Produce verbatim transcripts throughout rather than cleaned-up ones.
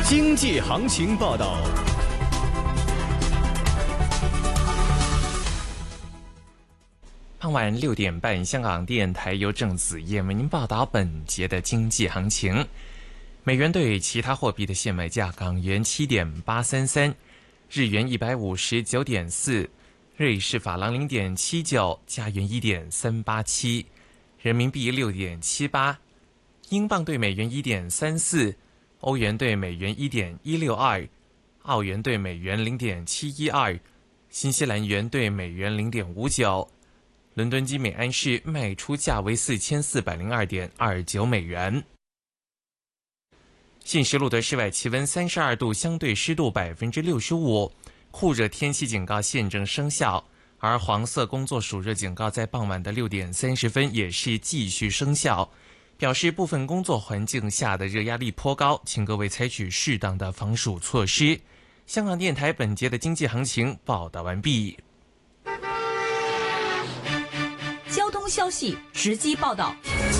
经济行情报道。 傍晚六点半，香港电台由郑子燕为您报道本节的经济行情。美元对其他货币的现买价：港元七点八三三，日元一百五十九点四，瑞士法郎零点七九，加元一点三八七，人民币六点七八，英镑对美元一点三四，欧元对美元一点一六二，澳元对美元零点七一二，新西兰元对美元零点五九。伦敦基美安市卖出价为四千四百零二点二九美元。信实录的室外气温三十二度，相对湿度百分之六十五，酷热天气警告现正生效，而黄色工作暑热警告在傍晚的六点三十分也是继续生效，表示部分工作环境下的热压力颇高，请各位采取适当的防暑措施。香港电台本节的经济行情报道完毕。 交通消息直击报道。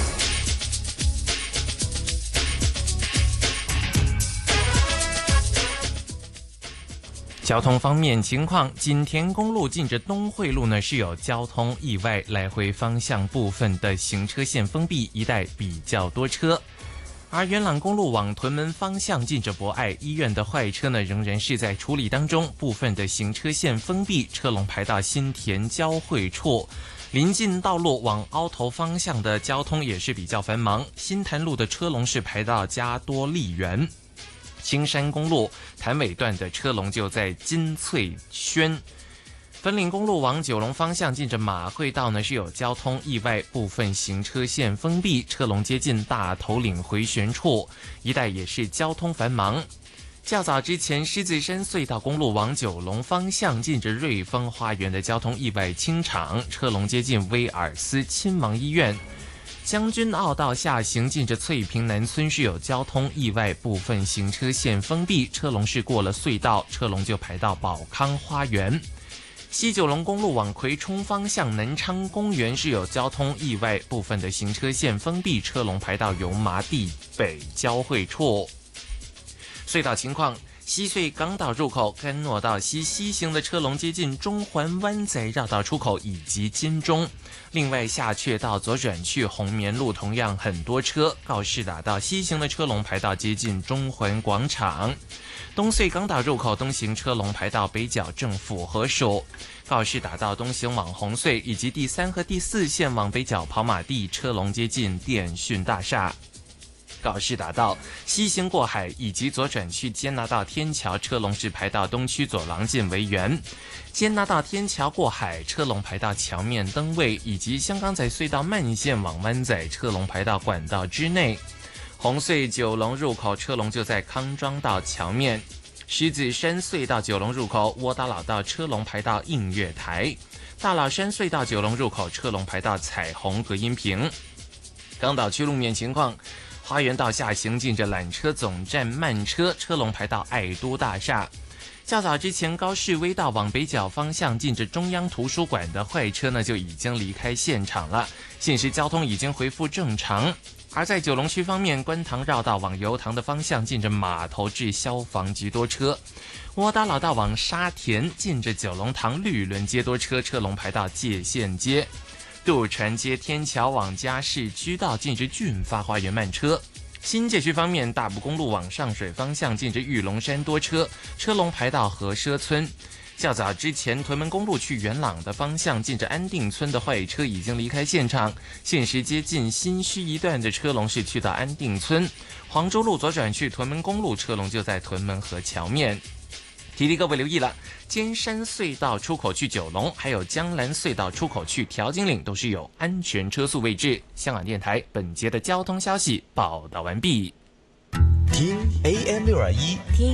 交通方面情况，锦田公路近着东汇路呢是有交通意外，来回方向部分的行车线封闭，一带比较多车。而元朗公路往屯门方向近着博爱医院的坏车呢仍然是在处理当中，部分的行车线封闭，车龙排到新田交汇处。临近道路往凹头方向的交通也是比较繁忙，新潭路的车龙是排到加多利园。青山公路潭尾段的车龙就在金翠轩。粉岭公路往九龙方向近着马会道呢是有交通意外，部分行车线封闭，车龙接近大头岭回旋处，一带也是交通繁忙。较早之前，狮子山隧道公路往九龙方向近着瑞丰花园的交通意外清场，车龙接近威尔斯亲王医院。将军澳道下行近着翠屏南村是有交通意外，部分行车线封闭，车龙是过了隧道，车龙就排到宝康花园。西九龙公路往葵涌方向南昌公园是有交通意外，部分的行车线封闭，车龙排到油麻地北交汇处。隧道情况，西隧港岛入口干诺道西西行的车龙接近中环湾仔绕道出口以及金钟，另外下却道左转去红棉路同样很多车，告士打道西行的车龙排到接近中环广场。东隧港岛入口东行车龙排到北角政府合署，告士打道东行往红隧以及第三和第四线往北角跑马地车龙接近电讯大厦。告士打道西行过海以及左转去坚拿道天桥车龙是排到东区走廊进维园，坚拿道天桥过海车龙排到桥面灯位，以及香港仔隧道慢线往湾仔车龙排到管道之内。红隧九龙入口车龙就在康庄道桥面，狮子山隧道九龙入口窝打老道车龙排到映月台，大老山隧道九龙入口车龙排到彩虹隔音屏。港岛区路面情况，花园道下行近着缆车总站慢车，车龙排到爱都大厦。较早之前，高士威道往北角方向近着中央图书馆的坏车呢就已经离开现场了，现时交通已经恢复正常。而在九龙区方面，观塘绕道往油塘的方向近着码头至消防局多车，窝打老道往沙田近着九龙塘绿轮街多车，车龙排到界限街。渡船街天桥往嘉市居道近着俊发花园慢车。新界区方面，大埔公路往上水方向近着玉龙山多车，车龙排到和奢村。较早之前，屯门公路去元朗的方向近着安定村的坏车已经离开现场，现时接近新墟一段的车龙是去到安定村。黄州路左转去屯门公路，车龙就在屯门河桥面。提提各位留意了，尖山隧道出口去九龙，还有江兰隧道出口去调景岭都是有安全车速位置。香港电台本节的交通消息报道完毕。 听 A M 六二一。